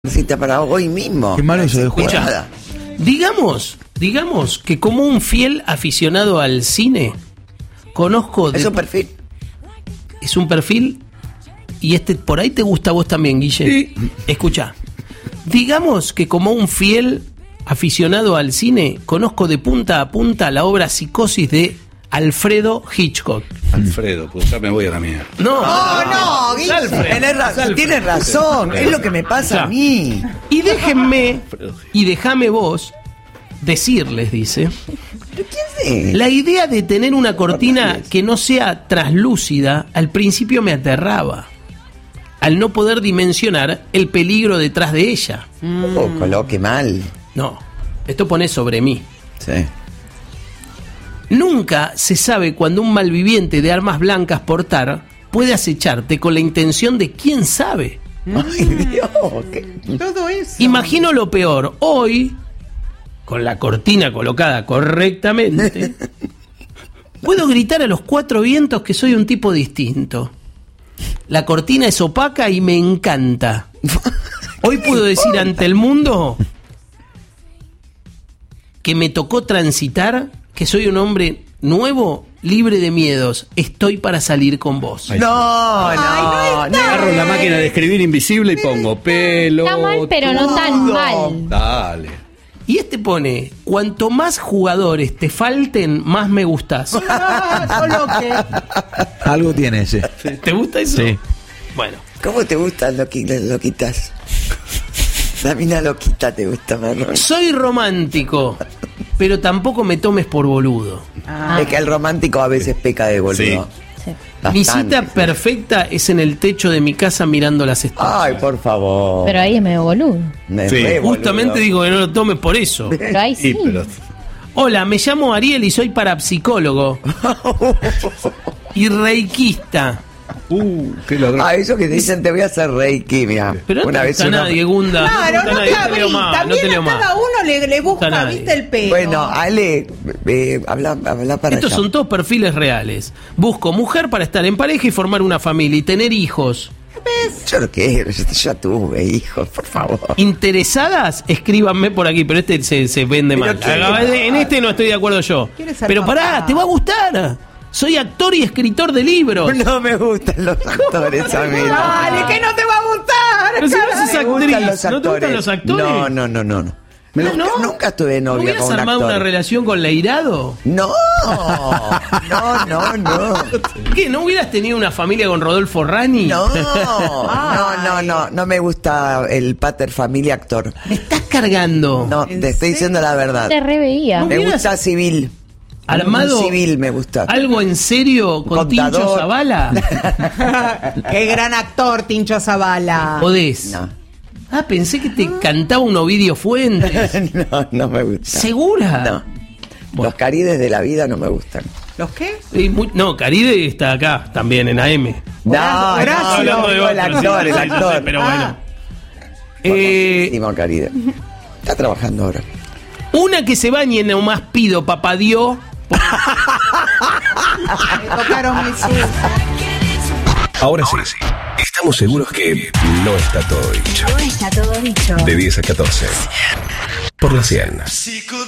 cita para hoy mismo. Qué malo eso de jugar. Nada. Digamos que como un fiel aficionado al cine, conozco... Es un perfil. Es un perfil y por ahí te gusta a vos también, Guille. Sí. Escuchá. Digamos que como un fiel aficionado al cine, conozco de punta a punta la obra Psicosis de Alfredo Hitchcock. Alfredo, pues ya me voy a la mía. No, Guille, Alfred. tienes razón, es lo que me pasa a mí. Y déjame vos decirles, dice, ¿Qué la idea de tener una cortina que no sea traslúcida al principio me aterraba, al no poder dimensionar el peligro detrás de ella. Coloque mal. No, esto pone sobre mí. Sí. Nunca se sabe cuando un malviviente de armas blancas portar puede acecharte con la intención de quién sabe. Ay, Dios. Todo eso. Imagino lo peor. Hoy, con la cortina colocada correctamente, puedo gritar a los cuatro vientos que soy un tipo distinto. La cortina es opaca y me encanta. Hoy puedo decir ante el mundo que me tocó transitar, que soy un hombre nuevo, libre de miedos. Estoy para salir con vos. Ay, No. Agarro la máquina de escribir invisible y pongo pelo. Está mal, pero no tan mal. Dale. Y pone, cuanto más jugadores te falten, más me gustás. Solo que. Algo tiene ese. ¿Te gusta eso? Sí. Bueno. ¿Cómo te gustan loquitas? La mina loquita te gusta, Marlon. Soy romántico, pero tampoco me tomes por boludo. Es que el romántico a veces peca de boludo. Sí. Mi Bastante. cita perfecta es en el techo de mi casa mirando las estrellas. Ay, por favor. Pero ahí es medio boludo. Me Sí. re Justamente boludo. digo que no lo tomes por eso. Pero ahí sí. Sí, pero Hola, me llamo Ariel y soy parapsicólogo y reikista. qué ladrón. Ah, eso que dicen te voy a hacer reiki, mira. Pero no Una te vez gusta una- nadie, Gunda. Claro, te no gusta te nadie, abrís. no te También leo a más. cada uno le busca, nadie. viste, el pelo. Bueno, Ale, habla para Estos allá. son todos perfiles reales. Busco mujer para estar en pareja y formar una familia y tener hijos. Yo lo quiero, yo ya tuve hijos, por favor. ¿Interesadas? Escríbanme por aquí, pero se vende Pero mal. qué- En este no estoy de acuerdo yo. ¿Quieres ser Pero pará, papá? te va a gustar. Soy actor y escritor de libros. No me gustan los actores a mí. Dale, que no te va a gustar. Pero si vos carajo. sos Me gustan actriz, los ¿no te gustan los actores? No. Nunca tuve ¿No novia hubieras con un armado actor. una relación con Leirado? No. ¿Qué? ¿No hubieras tenido una familia con Rodolfo Rani? No me gusta el pater familia actor. Me estás cargando. No, te estoy diciendo la verdad. Te reveía. Me gusta civil. Armado Civil me gusta. algo en serio con Tincho Contador. Zavala. Qué gran actor, Tincho Zavala. Podés. No. Ah, pensé que te cantaba un Ovidio Fuentes. No me gusta. ¿Segura? No. Los carides de la vida no me gustan. ¿Los qué? No, Caride está acá también en AM. Horacio. Hablando de el otro, actor, sí, el sí, actor. sí, pero bueno. Buenísimo, Caride. Está trabajando ahora. Una que se bañe nomás pido, papá Dios. Me tocaron mis hijos. Ahora sí, estamos seguros que no está todo dicho. No está todo dicho. De 10 a 14. Por la 100.